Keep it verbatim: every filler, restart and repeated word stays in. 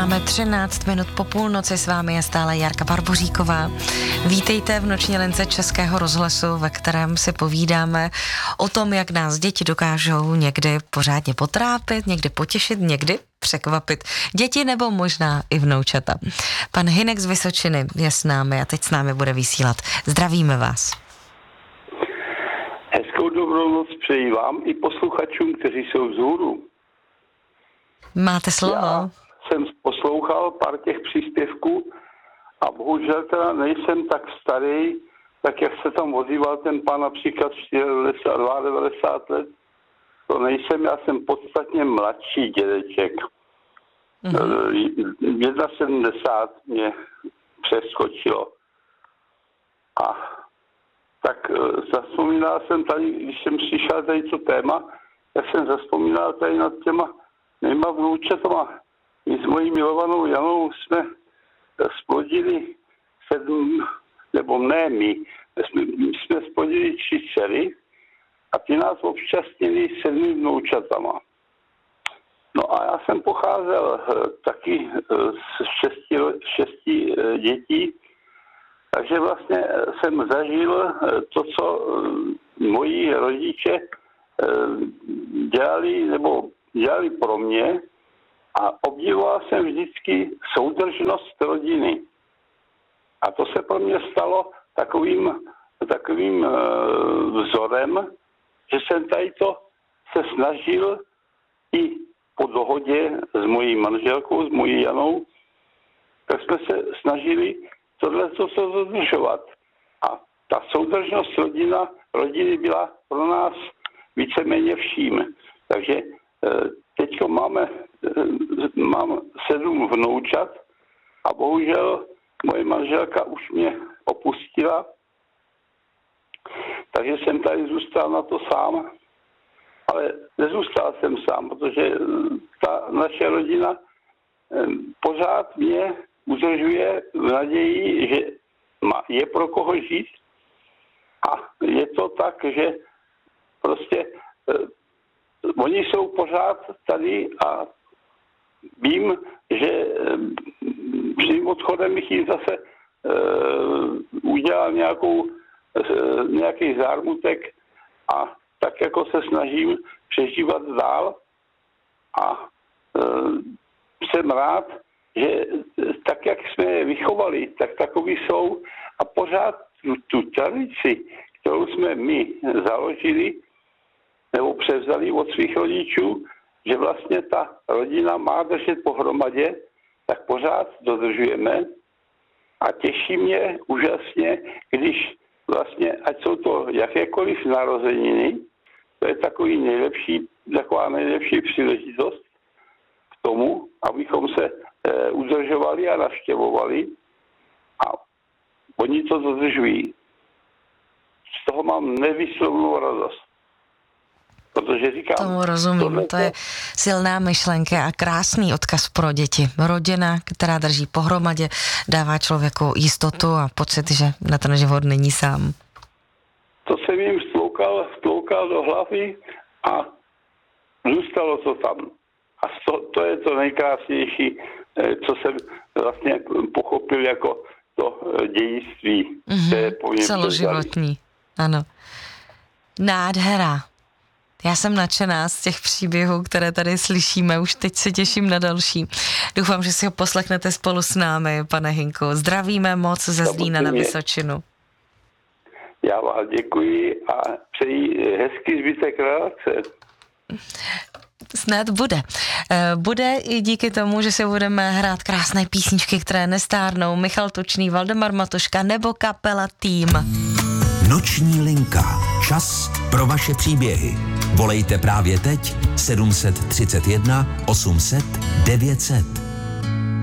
Máme třináct minut po půlnoci, s vámi je stále Jarka Barboříková. Vítejte v noční lince Českého rozhlasu, ve kterém si povídáme o tom, jak nás děti dokážou někdy pořádně potrápit, někdy potěšit, někdy překvapit. Děti nebo možná i vnoučata. Pan Hynek z Vysočiny je s námi a teď s námi bude vysílat. Zdravíme vás. Hezkou dobrou noc přeji vám i posluchačům, kteří jsou vzhůru. Máte slovo. Já jsem poslouchal pár těch příspěvků a bohužel teda nejsem tak starý, tak jak se tam ozýval ten pán například devadesát dva let. To nejsem, já jsem podstatně mladší dědeček. Mm-hmm. sedmdesát jedna mě přeskočilo. A tak zaspomínal jsem tady, když jsem přišel tady to téma, tak jsem zaspomínal tady nad těma mýma vnoučatama. My s mojí milovanou Janou jsme splodili sedm, nebo ne my, jsme, my jsme splodili tři dcery a ty nás obšťastnili sedmi vnoučatama. No a já jsem pocházel taky z šesti, šesti dětí, takže vlastně jsem zažil to, co moji rodiče dělali, nebo dělali pro mě a obdivoval jsem vždycky soudržnost rodiny. A to se pro mě stalo takovým, takovým vzorem, že jsem tady to se snažil i po dohodě s mojí manželkou, s mojí Janou, tak jsme se snažili tohle to dodržovat. A ta soudržnost rodina, rodiny byla pro nás víceméně vším. Takže teďko máme, mám sedm vnoučat a bohužel moje manželka už mě opustila, takže jsem tady zůstal na to sám. Ale nezůstal jsem sám, protože ta naše rodina pořád mě udržuje v naději, že je pro koho žít. A je to tak, že prostě oni jsou pořád tady a vím, že při odchodem bych jim zase uh, udělal nějakou, uh, nějaký zármutek a tak jako se snažím přežívat dál a uh, jsem rád, že tak, jak jsme je vychovali, tak takový jsou a pořád tu, tu tradici, kterou jsme my založili, nebo převzali od svých rodičů, že vlastně ta rodina má držet pohromadě, tak pořád dodržujeme a těší mě úžasně, když vlastně, ať jsou to jakékoliv narozeniny, to je takový nejlepší, taková nejlepší příležitost k tomu, abychom se e, udržovali a navštěvovali a oni to dodržují. Z toho mám nevýslovnou radost. Protože říkám, tomu rozumím, tohle to je silná myšlenka a krásný odkaz pro děti. Rodina, která drží pohromadě, dává člověku jistotu a pocit, že na ten život není sám. To jsem jim vtloukal, vtloukal do hlavy a zůstalo to tam. A to, to je to nejkrásnější, co jsem vlastně pochopil jako to dějství. Mm-hmm, celoživotní, ano. Nádhera. Já jsem nadšená z těch příběhů, které tady slyšíme, už teď se těším na další. Doufám, že si ho poslechnete spolu s námi, pane Hynku. Zdravíme moc ze Zlína na Vysočinu. Já vám děkuji a přeji hezký zbytek relace. Snad bude. Bude i díky tomu, že si budeme hrát krásné písničky, které nestárnou. Michal Tučný, Valdemar Matuška nebo kapela Tým. Noční linka. Čas pro vaše příběhy. Volejte právě teď sedm set třicet jedna osm set devět set.